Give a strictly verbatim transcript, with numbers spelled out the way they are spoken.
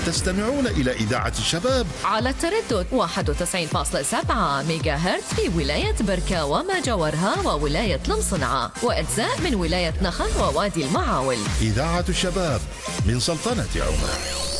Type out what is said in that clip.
تستمعون إلى إذاعة الشباب على التردد واحد وتسعين فاصلة سبعة ميجا هرتز في ولاية بركة وما جاورها وولاية المصنعة وأجزاء من ولاية نخل ووادي المعاول. إذاعة الشباب من سلطنة عمان.